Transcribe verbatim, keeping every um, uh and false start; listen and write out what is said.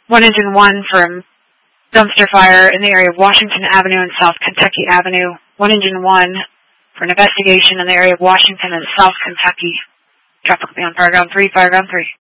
one engine one from dumpster fire in the area of Washington Avenue and South Kentucky Avenue. one engine one for an investigation in the area of Washington and South Kentucky. Traffic will be on Fireground three, Fireground three.